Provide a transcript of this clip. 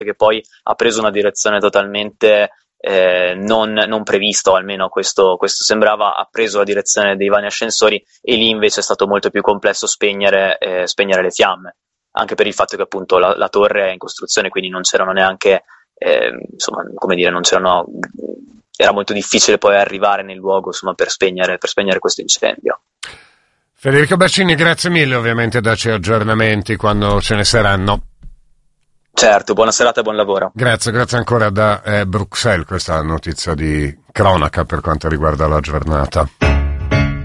che poi ha preso una direzione totalmente non prevista, o almeno questo sembrava. Ha preso la direzione dei vani ascensori, e lì invece è stato molto più complesso spegnere le fiamme, anche per il fatto che appunto la torre è in costruzione, quindi non c'erano neanche insomma, come dire, non c'erano, era molto difficile poi arrivare nel luogo, insomma, per spegnere questo incendio. Federico Baccini, grazie mille, ovviamente darci aggiornamenti quando ce ne saranno. Certo, buona serata e buon lavoro. Grazie ancora da Bruxelles, questa notizia di cronaca per quanto riguarda la giornata.